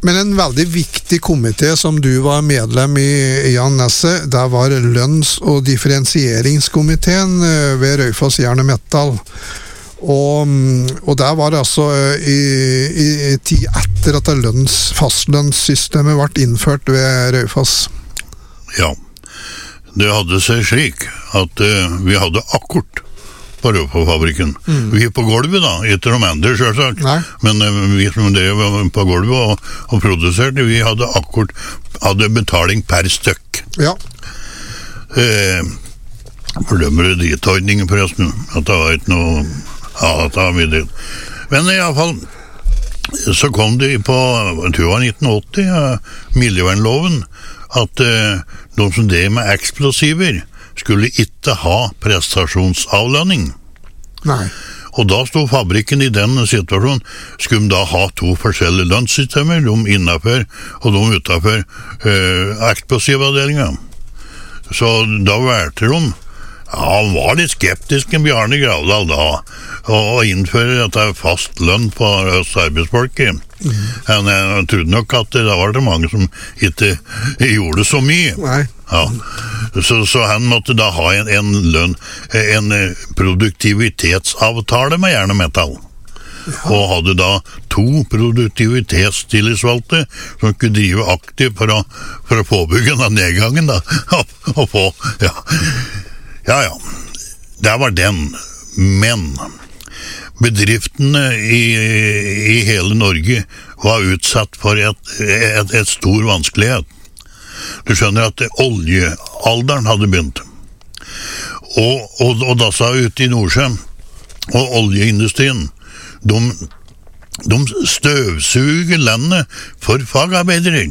Men en veldig viktig komité som du var medlem i, Jan Nesse, der var lønns- og differensieringskomiteen ved Raufoss Jern og Metall. Og der var det altså i tid etter at fastlønnssystemet ble innført ved Raufoss. Ja, det hadde seg slik at vi hadde akkord på Raufoss-fabrikken. Vi på gulvet da, ikke noe mindre selvsagt, men vi som drev på gulvet og produserte, vi hadde akkord, hadde betaling per stykk. Ja. Fordømmer det dritordningen forresten, at det var ikke noe, ja, det var mye dritt. Men i alle fall, så kom det på, jeg tror det var 1980, miljøvernloven, at de som drev med eksplosiver skulle ikke ha prestasjonsavlønning. Nei. Og da stod fabrikken i den situasjonen, skulle de da ha to forskjellige lønnssystemer, de innenfor og de utenfor eksplosivavdelingen. Så da valgte de, ja, han var litt skeptisk, Bjarne Gravdal da, og innføre dette fast lønn på arbeidsfolket. Men jeg trodde nok at det var det mange som ikke gjorde så mye. Nei. Ja. Så han måtte da ha en lønn, en produktivitetsavtale med Jern og Metall. Ja. Og hadde da 2 produktivitetstillitsvalgte som skulle drive aktivt for å påbygge den nedgangen da, og få, ja. Ja, det var den, men bedriftene i hele Norge var utsatt for et stor vanskelighet. Du skjønner at oljealderen hadde begynt. Og da sa ute i Nordsjøen, og oljeindustrien, de støvsuger landet for fagarbeidere.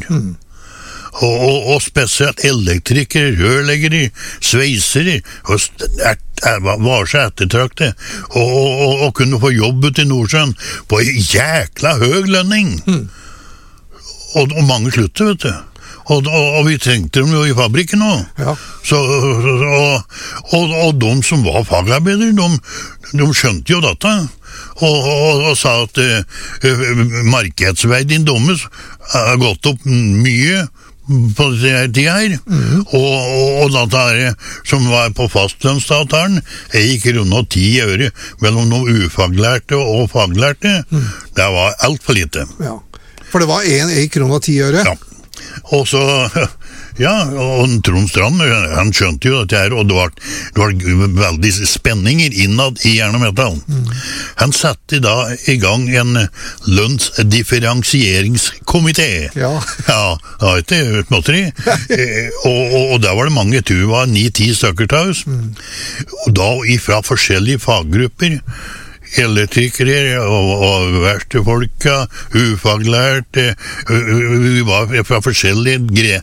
Og spesielt elektrikere, rørleggere, sveisere, var så ettertraktet, og kunne få jobb ut i Nordsjøen på en jækla høy lønning. Og mange slutter, vet du. Og vi trengte dem jo i fabrikken også. Ja. Og de som var fagarbeidere, de skjønte jo dette. Og sa at markedsverdien deres har gått opp mye på denne tida her, og dette her som var på fastlønnsavtalen 1 krone og 10 øre mellom noen ufaglærte og faglærte. Det var alt for lite. Ja. For det var 1 krone og 10 øre? Ja. Og så, ja, og Trond Strand, han skjønte jo dette her, og det var veldig spenninger innad i Jern og Metall. Han satte da i gang en lønnsdifferensieringskomité. Ja. Ja, det var ikke småtteri. Og der var det mange, jeg tror det var 9-10 stykker til oss. Og da ifra forskjellige faggrupper, elektrikere og verkstedfolka, ufaglærte, vi var fra forskjellige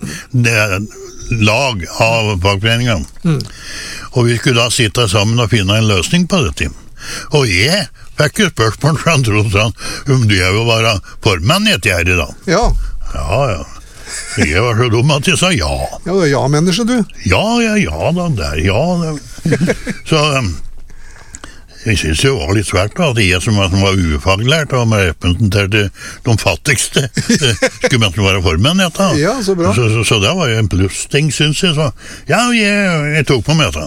lag av fagforeningene. Og vi skulle da sitte sammen og finne en løsning på dette. Og jeg fikk jo spørsmål fra Trond om du vil være formann i et gjerde da. Ja. Ja. Jeg var så dum at jeg sa ja. Ja, det er ja-menneske du. Ja da, det er ja. Så jeg synes det var litt svært da, at jeg som var ufaglært og representerte de fattigste skulle man være formenn i dette. Ja, så bra. Så det var jo en plussting, synes jeg. Så ja, jeg tok på meg dette.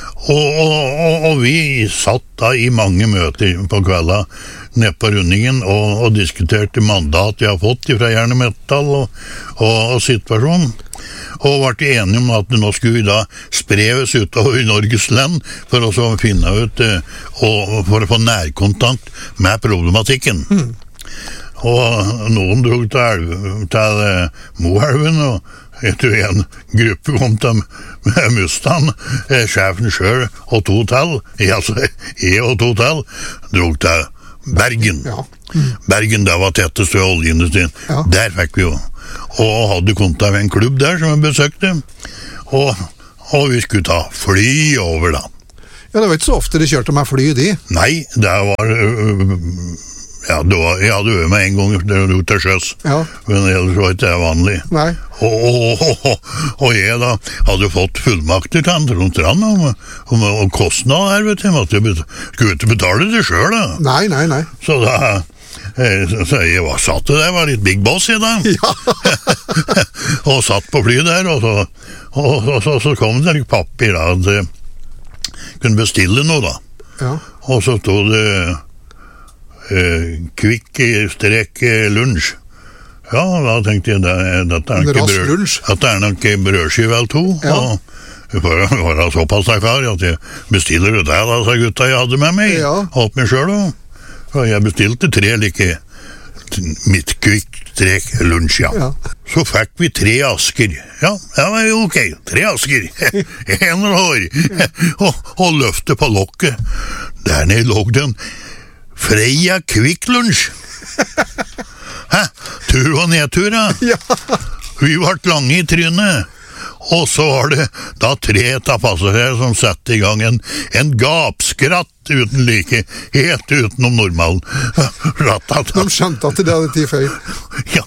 Og vi satt da i mange møter på kvelda nede på rundingen og diskuterte mandat jeg har fått fra Jern og Metall og situasjonen. Og ble enige om at nå skulle vi da spreves utover i Norges land for å finne ut og for å få nærkontakt med problematikken. Og noen drog til Moelven, og jeg tror en gruppe kom til Mustang, sjefen selv og 2 til, altså jeg og 2 til, drog til Bergen. Ja. Bergen, det var tettest ved oljeindustrien. Ja. Der fikk vi jo. Og hadde kontakt med en klubb der som vi besøkte. Og vi skulle ta fly over da. Ja, det var ikke så ofte de kjørte med fly, de. Nei, det var... jeg hadde øvet meg en gang ut til sjøs, men ellers var ikke det vanlig. Nei. Og jeg da hadde fått fullmakter til Trond Strand om kostnad her, vet du. Skulle ikke betale det selv da. Nei. Så Så jeg satt der, var litt big boss i dag. Ja. Og satt på fly der, og så kom det litt papir da, at jeg kunne bestille noe da. Ja. Og så stod det kvikk strek lunsj. Ja, da tenkte jeg, dette er nok brødskive eller to, ja. Og jeg var såpass klar at jeg bestiller det der, da, sa gutta jeg hadde med meg, ja. Alt meg selv, og jeg bestilte 3 like mitt kvikk strek lunsj, ja. Så fikk vi 3 asker. Ja, ok, 3 asker. En hår. Og løfte på lokket. Der nede lå den Freia Kvikk Lunsj. Hæ? Tur og nedtur, da. Ja. Vi ble lange i trynet. Og så var det da 3 av passasjerer som satte i gang en gapskratt uten like, helt utenom normalen. De skjønte at det hadde tid feil.